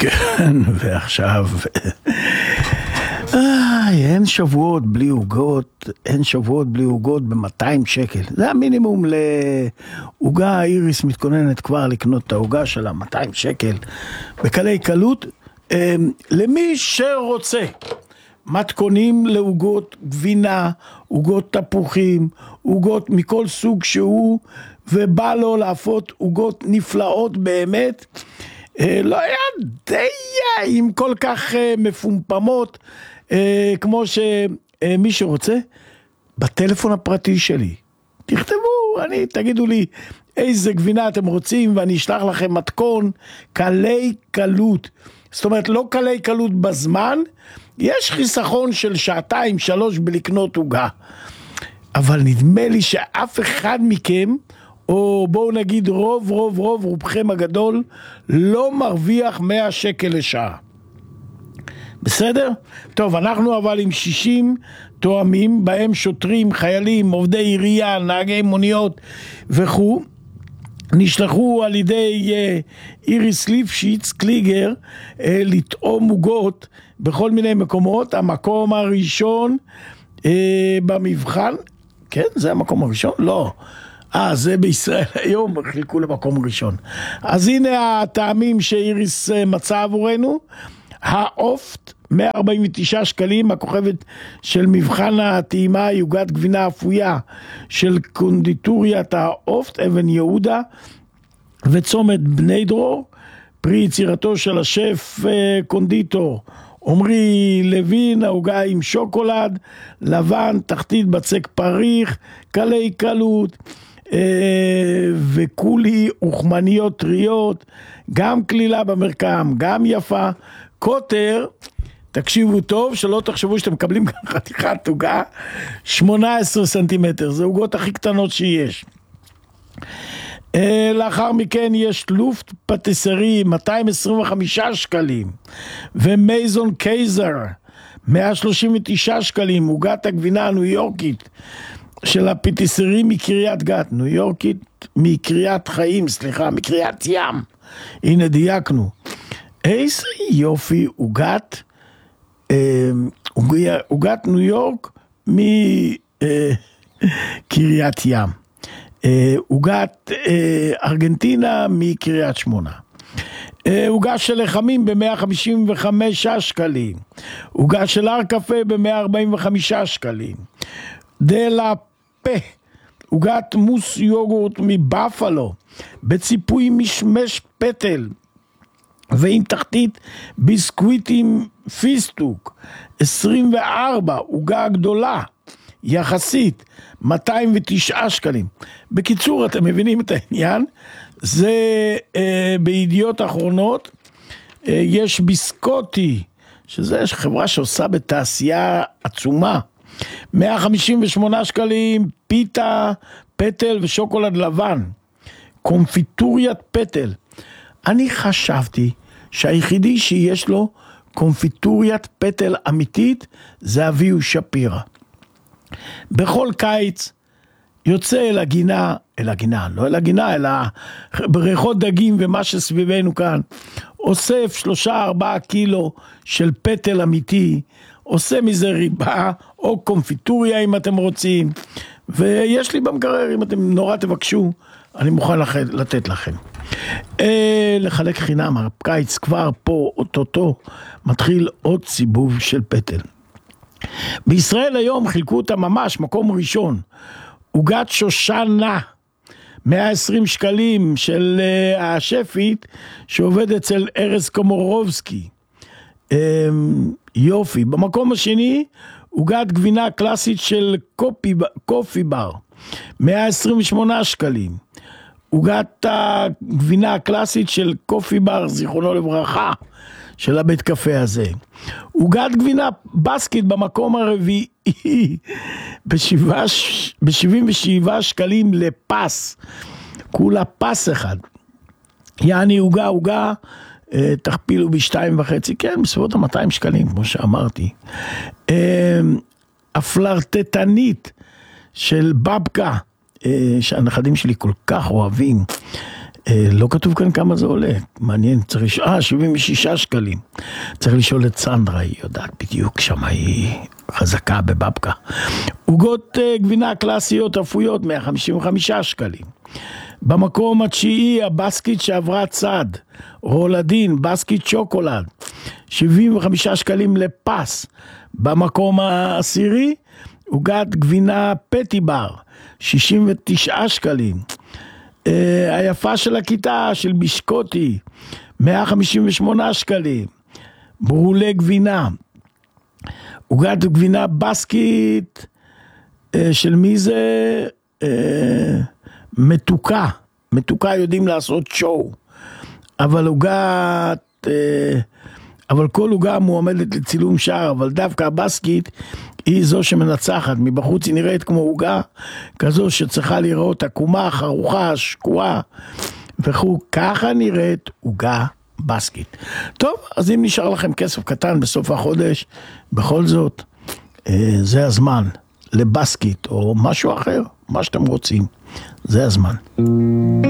כן, ועכשיו אין שבועות בלי עוגות, אין שבועות בלי עוגות ב-200 שקל. זה המינימום לעוגה. איריס מתכוננת כבר לקנות את העוגה שלה 200 שקל בקלי קלות. למי שרוצה מתכונים לעוגות גבינה, עוגות תפוחים, עוגות מכל סוג שהוא, ובא לו להפות עוגות נפלאות באמת, לא יודע אם כל כך מפומפמות, כמו שמי שרוצה, בטלפון הפרטי שלי תכתבו, תגידו לי איזה גבינה אתם רוצים ואני אשלח לכם מתכון קלי קלות. זאת אומרת לא קלי קלות בזמן, יש חיסכון של 2-3 בלקנות עוגה, אבל נדמה לי שאף אחד מכם, או בואו נגיד רובכם הגדול, לא מרוויח 100 שקל לשעה. בסדר? טוב, אנחנו אבל עם 60 תואמים, בהם שוטרים, חיילים, עובדי עירייה, נהגי מוניות וכו', נשלחו על ידי איריס ליפשיץ קליגר לטעום עוגות בכל מיני מקומות. המקום הראשון במבחן, כן, זה המקום הראשון? לא. זה בישראל היום, חילקו למקום ראשון. אז הנה הטעמים שאיריס מצא עבורנו. האופט 149 שקלים, הכוכבת של מבחן הטעימה, יוגת גבינה אפויה של קונדיטוריית האופט אבן יהודה וצומת בני דרור, פרי יצירתו של השף קונדיטור עמרי לוין. העוגה עם שוקולד לבן, תחתית בצק פריך, קלי קלות וכולי וחמניות טריות, גם כלילה במרקם, גם יפה. קוטר, תקשיבו טוב, שלא תחשבו שאתם מקבלים חתיכת עוגה, 18 סנטימטר, זה עוגות הכי קטנות שיש. לאחר מכן יש לופט פטיסרי 225 שקלים, ומייזון קייזר 139 שקלים, עוגת הגבינה הניו יורקית של הפטיסרי מקריית גת, ניו יורקית מקריית חיים, סליחה, מקריית ים, הנה דייקנו. איזה יופי, עוגת ניו יורק מקריית ים, עוגת ארגנטינה מקריית שמונה, עוגה של לחמים ב-155 שקלים, עוגה של הר קפה ב-145 שקלים, דלה פה, עוגת מוס יוגורט מבאפלו בציפוי משמש פטל ועם תחתית ביסקוויטים פיסטוק 24, עוגה גדולה יחסית 209 שקלים. בקיצור, אתם מבינים את העניין, זה בידיעות אחרונות. יש ביסקוטי, שזה חברה שעושה בתעשייה עצומה, 158 שקלים, פיתה, פטל ושוקולד לבן, קונפיטוריית פטל. אני חשבתי שהיחידי שיש לו קונפיטוריית פטל אמיתית זה אביהו שפירא. בכל קיץ יוצא אל הגינה, לא אל הגינה, אלא בריכות דגים ומה שסביבנו כאן, אוסף 3-4 קילו של פטל אמיתי, עושה מזה ריבה או קונפיטוריה אם אתם רוצים, ויש לי במקרר, אם אתם נורא תבקשו, אני מוכן לתת לכם. לחלק חינם, הקיץ כבר פה, אוטוטו, מתחיל עוד סיבוב של פטל. בישראל היום חילקו אותה ממש, מקום ראשון, עוגת שושנה, 120 שקלים של השפית, שעובד אצל ארז קומורובסקי. יופי. במקום השני, עוגת גבינה קלאסית של קופי בר, 128 שקלים. עוגת הגבינה הקלאסית של קופי בר, זיכרונו לברכה, של הבית קפה הזה. עוגת גבינה בסקית במקום הרביעי, ב-77 שקלים לפס, כולה פס אחד. יעני עוגה, תכפילו ב2.5, כן, בסביבות 200 שקלים, כמו שאמרתי. הפלרטטנית של בבקה, שהנכדים שלי כל כך אוהבים, לא כתוב כאן כמה זה עולה, מעניין, צריך לשאול, 76 שקלים. צריך לשאול את סנדרה, היא יודעת בדיוק, שמה היא חזקה בבבקה. עוגות גבינה קלאסיות אפויות, 155 שקלים. במקום התשיעי, הבסקית שעברה צד, רולדין, בסקית שוקולד, 75 שקלים לפס. במקום העשירי, עוגת גבינה פטי בר, 69 שקלים. היפה של הכיתה של בישקוטי, 158 שקלים. ברולה גבינה, עוגת גבינה בסקית, של מי זה? מתוקה. מתוקה יודעים לעשות שואו. אבל כל עוגה מועמדת לצילום שער, אבל דווקא הבסקית היא זו שמנצחת. מבחוץ היא נראית כמו עוגה כזו שצריכה לראות עקומה, חרוכה, שקועה וכו'. ככה נראית עוגה בסקית. טוב, אז אם נשאר לכם כסף קטן בסוף החודש, בכל זאת, זה הזמן לבסקית או משהו אחר, מה שאתם רוצים. זה הזמן.